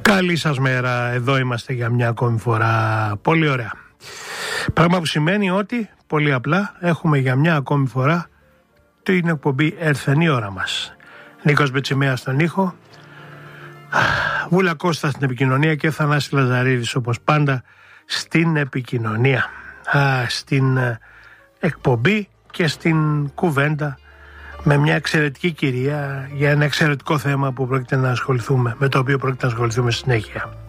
Καλή σας μέρα, εδώ είμαστε για μια ακόμη φορά. Πολύ ωραία. Πράγμα που σημαίνει ότι, πολύ απλά, έχουμε για μια ακόμη φορά την εκπομπή «Έρθεν η ώρα μας». Νίκος Μπετσιμέας στον ήχο, Βούλα Κώστα στην επικοινωνία και Θανάσης Λαζαρίδης όπως πάντα στην επικοινωνία. Στην εκπομπή και στην κουβέντα με μια εξαιρετική κυρία για ένα εξαιρετικό θέμα που πρόκειται να ασχοληθούμε, με το οποίο πρόκειται να ασχοληθούμε συνέχεια.